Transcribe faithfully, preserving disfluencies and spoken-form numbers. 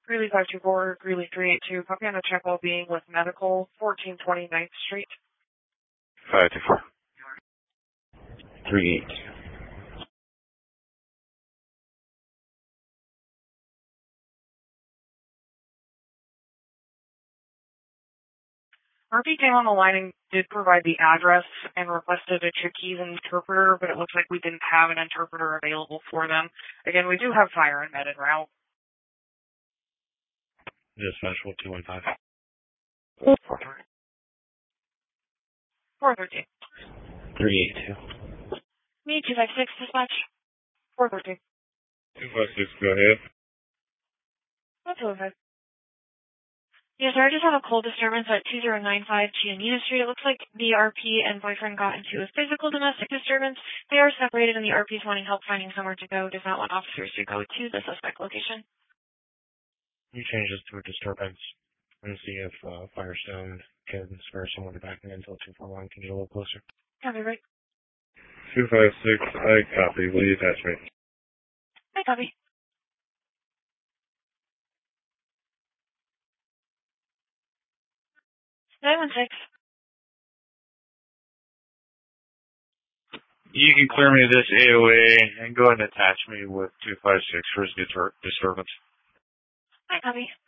Greeley five two four, Greeley three eight two, copy on a check while being with medical, fourteen twenty ninth Street. five two four. three eight two. R P came on the line and did provide the address and requested a Chukis interpreter, but it looks like we didn't have an interpreter available for them. Again, we do have fire and med en route. Dispatch one two one five. four thirteen. three eight two. Me, two five six, dispatch. four thirteen. two five six, go ahead. That's okay. Yes, sir, I just have a cold disturbance at two zero nine five Giannina Street. It looks like the R P and boyfriend got into a physical domestic disturbance. They are separated and the R P is wanting help finding somewhere to go. Does not want officers to go to the suspect location. You change this to a disturbance and see if uh, Firestone can spare someone to back in until two four one can get a little closer. Copy, right? two five six, I copy. Will you attach me? I copy. nine one six. You can clear me this A O A and go ahead and attach me with two five six for his disturbance. I copy.